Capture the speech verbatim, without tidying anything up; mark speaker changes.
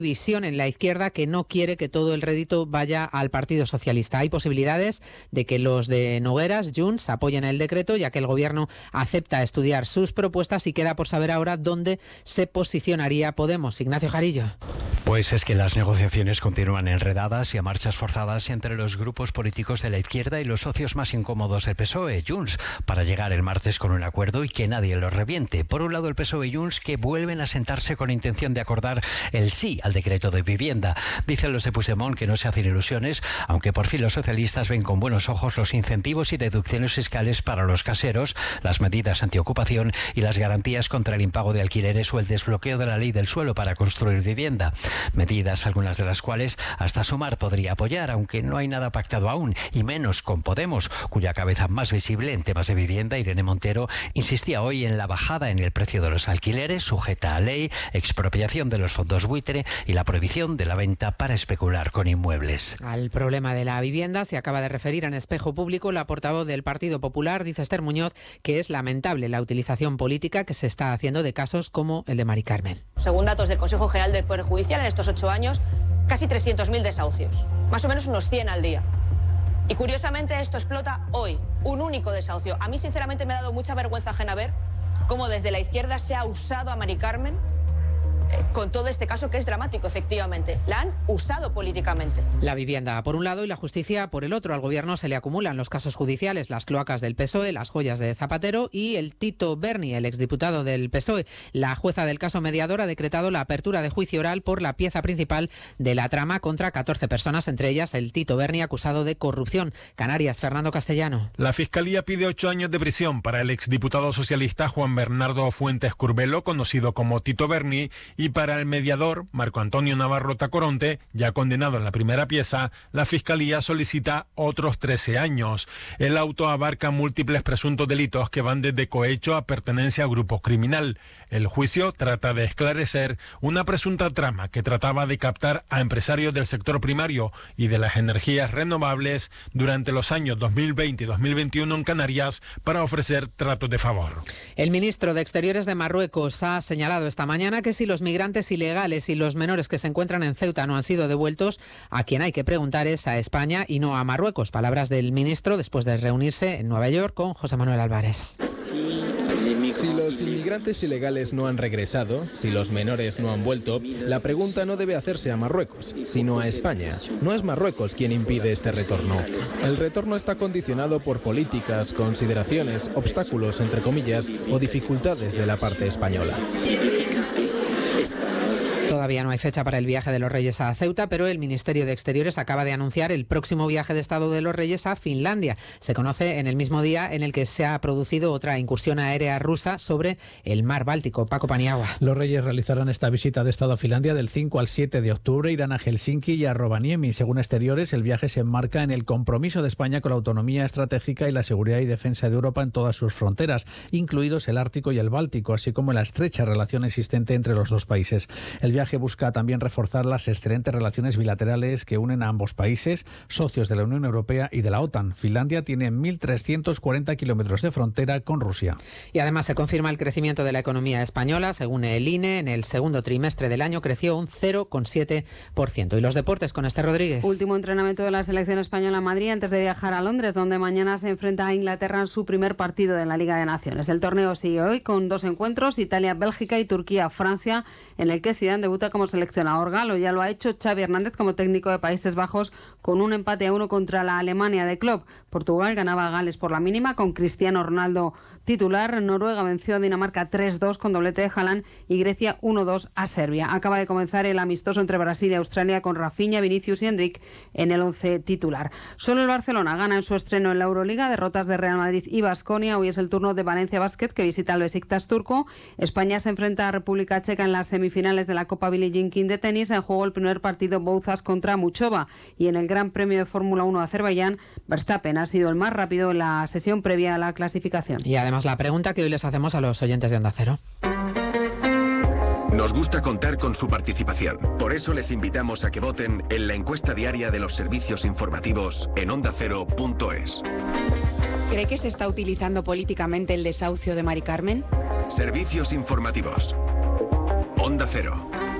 Speaker 1: visión en la izquierda que no quiere que todo el rédito vaya al Partido Socialista. Hay posibilidades de que los de Nogueras, Junts, apoyen el decreto, ya que el Gobierno acepta estudiar sus propuestas y queda por saber ahora dónde se posicionaría Podemos. Ignacio Jarillo.
Speaker 2: Pues es que las negociaciones continúan enredadas y a marchas forzadas entre los grupos políticos de la izquierda y los socios más incómodos del P S O E, Junts, para llegar el martes con un acuerdo y que nadie lo reviente. Por un lado, el P S O E y Junts, que vuelven a sentarse con intención de acordar el sí al decreto de vivienda. Dicen los de Puigdemont que no se hacen ilusiones, aunque por fin los socialistas ven con buenos ojos los incentivos y deducciones fiscales para los caseros, las medidas antiocupación y las garantías contra el impago de alquileres o el desbloqueo de la ley del suelo para construir vivienda. Medidas, algunas de las cuales hasta Sumar podría apoyar, aunque no hay nada pactado aún, y menos con Podemos, cuya cabeza más visible en temas de vivienda, Irene Montero, insistía hoy en la bajada en el precio de los alquileres, sujeta a ley, expropiación de los fondos buitre y la prohibición de la venta para especular con inmuebles.
Speaker 1: Al problema de la vivienda se acaba de referir en Espejo Público la portavoz del Partido Popular, dice Esther Muñoz, que es lamentable la utilización política que se está haciendo de casos como el de Mari Carmen.
Speaker 3: Según datos del Consejo General del Poder Judicial, en estos ocho años, casi trescientos mil desahucios, más o menos unos cien al día. Y curiosamente esto explota hoy, un único desahucio. A mí sinceramente me ha dado mucha vergüenza ajena ver cómo desde la izquierda se ha usado a Mari Carmen con todo este caso que es dramático, efectivamente. La han usado políticamente.
Speaker 1: La vivienda por un lado y la justicia por el otro. Al Gobierno se le acumulan los casos judiciales, las cloacas del P S O E, las joyas de Zapatero y el Tito Berni, el exdiputado del P S O E. La jueza del caso mediador ha decretado la apertura de juicio oral por la pieza principal de la trama contra catorce personas, entre ellas el Tito Berni, acusado de corrupción. Canarias, Fernando Castellano.
Speaker 4: La Fiscalía pide ocho años de prisión para el exdiputado socialista Juan Bernardo Fuentes Curbelo, conocido como Tito Berni, y para el mediador, Marco Antonio Navarro Tacoronte, ya condenado en la primera pieza, la Fiscalía solicita otros trece años. El auto abarca múltiples presuntos delitos que van desde cohecho a pertenencia a grupo criminal. El juicio trata de esclarecer una presunta trama que trataba de captar a empresarios del sector primario y de las energías renovables durante los años dos mil veinte y dos mil veintiuno en Canarias para ofrecer tratos de favor.
Speaker 1: El ministro de Exteriores de Marruecos ha señalado esta mañana que si los migrantes ilegales y los menores que se encuentran en Ceuta no han sido devueltos, a quien hay que preguntar es a España y no a Marruecos. Palabras del ministro después de reunirse en Nueva York con José Manuel Álvarez.
Speaker 5: Si los inmigrantes ilegales no han regresado, si los menores no han vuelto, la pregunta no debe hacerse a Marruecos, sino a España. No es Marruecos quien impide este retorno. El retorno está condicionado por políticas, consideraciones, obstáculos, entre comillas, o dificultades de la parte española.
Speaker 1: Todavía no hay fecha para el viaje de los Reyes a Ceuta, pero el Ministerio de Exteriores acaba de anunciar el próximo viaje de Estado de los Reyes a Finlandia. Se conoce en el mismo día en el que se ha producido otra incursión aérea rusa sobre el mar Báltico. Paco Paniagua.
Speaker 6: Los Reyes realizarán esta visita de Estado a Finlandia del cinco al siete de octubre. Irán a Helsinki y a Rovaniemi. Según Exteriores, el viaje se enmarca en el compromiso de España con la autonomía estratégica y la seguridad y defensa de Europa en todas sus fronteras, incluidos el Ártico y el Báltico, así como la estrecha relación existente entre los dos países. El viaje busca también reforzar las excelentes relaciones bilaterales que unen a ambos países, socios de la Unión Europea y de la OTAN. Finlandia tiene mil trescientos cuarenta kilómetros de frontera con Rusia.
Speaker 1: Y además se confirma el crecimiento de la economía española. Según el I N E, en el segundo trimestre del año creció un cero coma siete por ciento. Y los deportes con Esther Rodríguez.
Speaker 7: Último entrenamiento de la selección española en Madrid antes de viajar a Londres, donde mañana se enfrenta a Inglaterra en su primer partido de la Liga de Naciones. El torneo sigue hoy con dos encuentros, Italia-Bélgica y Turquía-Francia, en el que Zidane debuta como seleccionador galo. Ya lo ha hecho Xavi Hernández como técnico de Países Bajos con un empate a uno contra la Alemania de Klopp. Portugal ganaba a Gales por la mínima con Cristiano Ronaldo titular. Noruega venció a Dinamarca tres dos con doblete de Haaland y Grecia uno dos a Serbia. Acaba de comenzar el amistoso entre Brasil y Australia con Rafinha, Vinicius y Endrick en el once titular. Solo el Barcelona gana en su estreno en la Euroliga, derrotas de Real Madrid y Baskonia. Hoy es el turno de Valencia Basket, que visita al Besiktas turco. España se enfrenta a República Checa en las semifinales de la Copa Billie Jean King de tenis. En juego el primer partido Bouzas contra Muchova. Y en el Gran Premio de Fórmula uno de Azerbaiyán, Verstappen ha sido el más rápido en la sesión previa a la clasificación.
Speaker 1: Y además la pregunta que hoy les hacemos a los oyentes de Onda Cero.
Speaker 8: Nos gusta contar con su participación. Por eso les invitamos a que voten en la encuesta diaria de los servicios informativos en onda cero punto es.
Speaker 9: ¿Cree que se está utilizando políticamente el desahucio de Mari Carmen?
Speaker 8: Servicios informativos. Onda Cero.